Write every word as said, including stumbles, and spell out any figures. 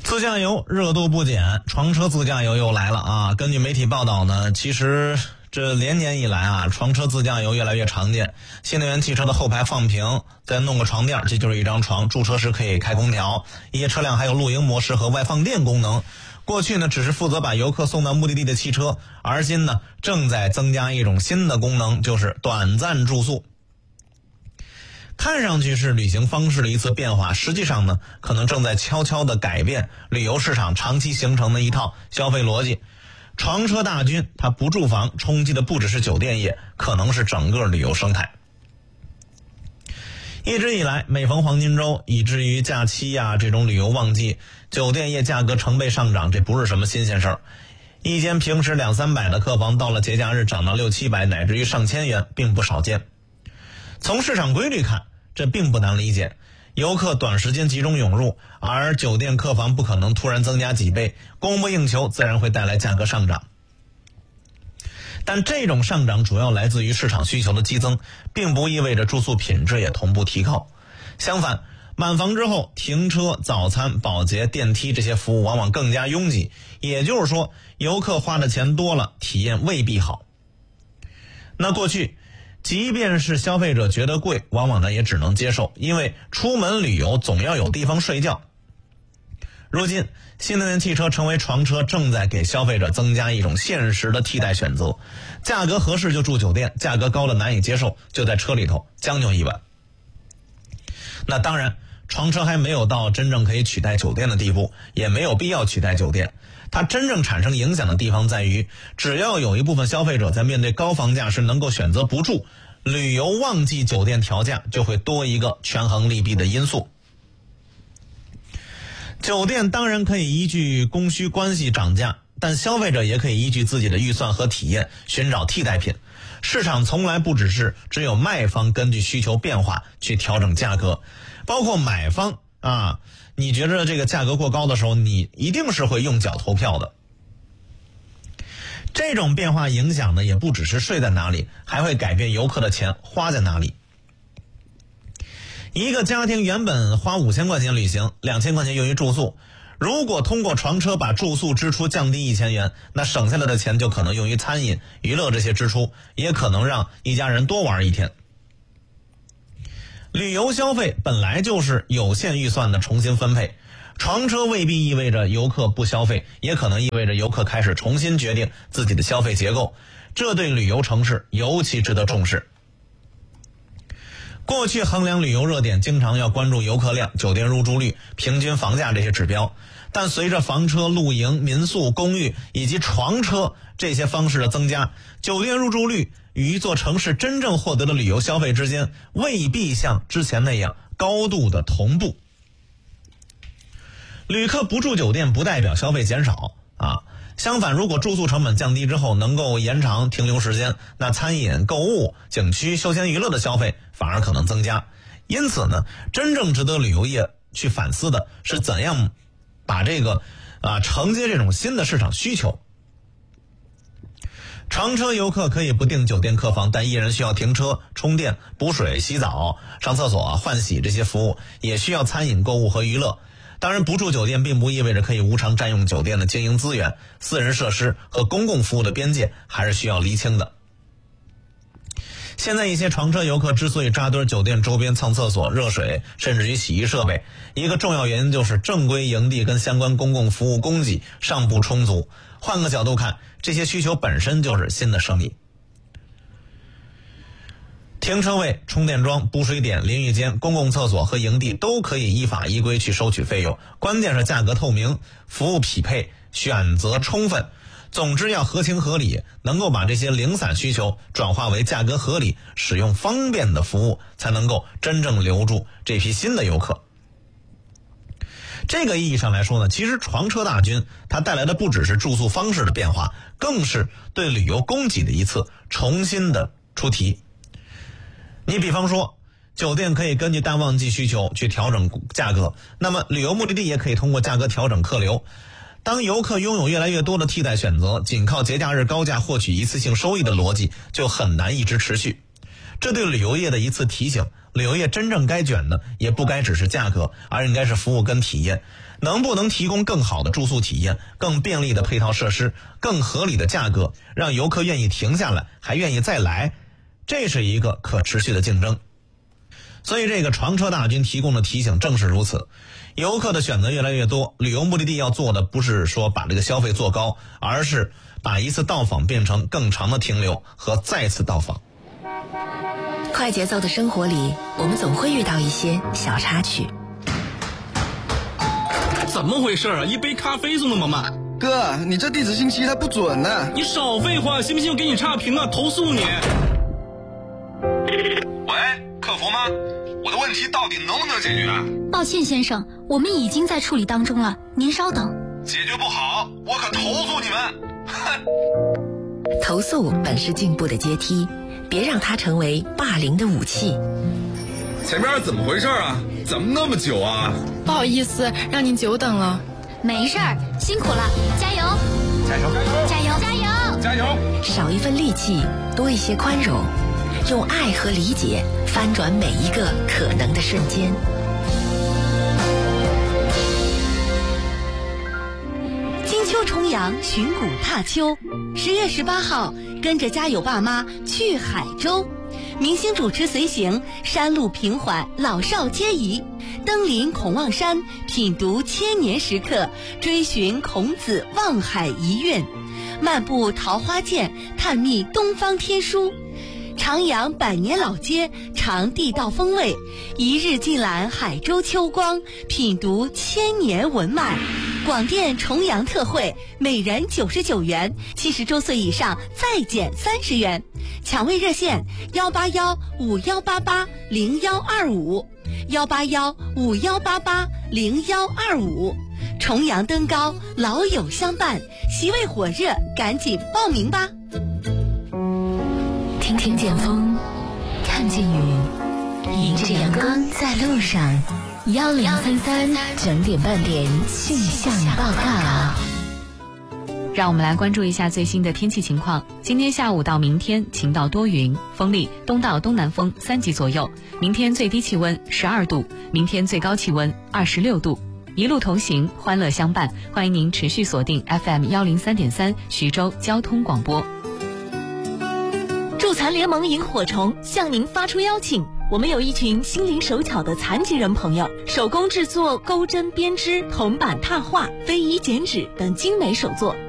自驾游热度不减，床车自驾游又来了啊！根据媒体报道呢，其实这连年以来啊，床车自驾游越来越常见。新能源汽车的后排放平，再弄个床垫，这就是一张床。驻车时可以开空调，一些车辆还有露营模式和外放电功能。过去呢，只是负责把游客送到目的地的汽车，而今呢，正在增加一种新的功能，就是短暂住宿。看上去是旅行方式的一次变化，实际上呢，可能正在悄悄地改变旅游市场长期形成的一套消费逻辑。床车大军它不住房，冲击的不只是酒店业，可能是整个旅游生态。一直以来，每逢黄金周以至于假期呀、啊、这种旅游旺季，酒店业价格成倍上涨，这不是什么新鲜事儿。一间平时两三百的客房，到了节假日涨到六七百乃至于上千元，并不少见。从市场规律看，这并不难理解，游客短时间集中涌入，而酒店客房不可能突然增加几倍，供不应求自然会带来价格上涨。但这种上涨主要来自于市场需求的激增，并不意味着住宿品质也同步提高。相反，满房之后，停车、早餐、保洁、电梯这些服务往往更加拥挤，也就是说，游客花的钱多了，体验未必好。那过去即便是消费者觉得贵，往往呢也只能接受，因为出门旅游总要有地方睡觉。如今，新能源汽车成为床车，正在给消费者增加一种现实的替代选择。价格合适就住酒店，价格高了难以接受，就在车里头将就一晚。那当然，床车还没有到真正可以取代酒店的地步，也没有必要取代酒店。它真正产生影响的地方在于，只要有一部分消费者在面对高房价时能够选择不住，旅游旺季酒店调价就会多一个权衡利弊的因素。酒店当然可以依据供需关系涨价，但消费者也可以依据自己的预算和体验寻找替代品。市场从来不只是只有卖方根据需求变化去调整价格，包括买方啊，你觉得这个价格过高的时候，你一定是会用脚投票的。这种变化影响呢，也不只是睡在哪里，还会改变游客的钱花在哪里。一个家庭原本花五千块钱旅行，两千块钱用于住宿，如果通过床车把住宿支出降低一千元，那省下来的钱就可能用于餐饮、娱乐这些支出，也可能让一家人多玩一天。旅游消费本来就是有限预算的重新分配，床车未必意味着游客不消费，也可能意味着游客开始重新决定自己的消费结构，这对旅游城市尤其值得重视。过去衡量旅游热点经常要关注游客量、酒店入住率、平均房价这些指标，但随着房车、露营、民宿、公寓以及床车这些方式的增加，酒店入住率与一座城市真正获得的旅游消费之间未必像之前那样高度的同步。旅客不住酒店不代表消费减少啊，相反，如果住宿成本降低之后能够延长停留时间，那餐饮、购物、景区、休闲娱乐的消费反而可能增加。因此呢，真正值得旅游业去反思的是怎样把这个啊承接这种新的市场需求。床车游客可以不订酒店客房，但依然需要停车、充电、补水、洗澡、上厕所、换洗这些服务，也需要餐饮、购物和娱乐。当然，不住酒店并不意味着可以无偿占用酒店的经营资源，私人设施和公共服务的边界还是需要厘清的。现在一些床车游客之所以扎堆酒店周边蹭厕所、热水，甚至于洗衣设备，一个重要原因就是正规营地跟相关公共服务供给尚不充足。换个角度看，这些需求本身就是新的生意。停车位、充电桩、补水点、淋浴间、公共厕所和营地都可以依法依规去收取费用，关键是价格透明、服务匹配、选择充分。总之要合情合理，能够把这些零散需求转化为价格合理、使用方便的服务，才能够真正留住这批新的游客。这个意义上来说呢，其实床车大军它带来的不只是住宿方式的变化，更是对旅游供给的一次重新的出题。你比方说，酒店可以根据淡旺季需求去调整价格，那么旅游目的地也可以通过价格调整客流。当游客拥有越来越多的替代选择，仅靠节假日高价获取一次性收益的逻辑就很难一直持续。 这对旅游业的一次提醒，旅游业真正该卷的也不该只是价格，而应该是服务跟体验。能不能提供更好的住宿体验，更便利的配套设施，更合理的价格，让游客愿意停下来，还愿意再来，这是一个可持续的竞争。所以这个床车大军提供的提醒正是如此。游客的选择越来越多，旅游目的地要做的不是说把这个消费做高，而是把一次到访变成更长的停留和再次到访。 快节奏的生活里，我们总会遇到一些小插曲。 怎么回事啊？一杯咖啡送那么慢？ 哥，你这地址信息它不准呢。 你少废话，信不信我给你差评啊？投诉你！ 喂，客服吗？我的问题到底能不能解决？ 抱歉先生，我们已经在处理当中了，您稍等。 解决不好，我可投诉你们！哼！ 投诉本是进步的阶梯，别让它成为霸凌的武器。 前面怎么回事啊？怎么那么久啊？ 不好意思，让您久等了。 没事儿，辛苦了，加油！ 加油！ 加油！加油！ 加油！ 少一份戾气，多一些宽容，用爱和理解翻转每一个可能的瞬间。 金秋重阳，寻古踏秋。十月十八号，跟着家有爸妈去海州。明星主持随行，山路平缓，老少皆宜。登临孔望山，品读千年石刻，追寻孔子望海遗韵；漫步桃花涧，探秘东方天书。徜徉百年老街，尝地道风味；一日尽览海州秋光，品读千年文脉。广电重阳特惠，每人九十九元，七十周岁以上再减三十元。抢位热线：幺八幺五幺八八零幺二五，幺八幺五幺八八零幺二五。重阳登高，老友相伴，席位火热，赶紧报名吧！ 听听见风，看见雨，迎着阳光在路上。幺零三三整点半点气象报告。 让我们来关注一下最新的天气情况。今天下午到明天晴到多云，风力东到东南风三级左右。明天最低气温十二度，明天最高气温二十六度。一路同行，欢乐相伴。欢迎您持续锁定 F M 幺零三点三徐州交通广播。 助残联盟萤火虫向您发出邀请。我们有一群心灵手巧的残疾人朋友，手工制作钩针编织、铜板拓画、非遗剪纸等精美手作。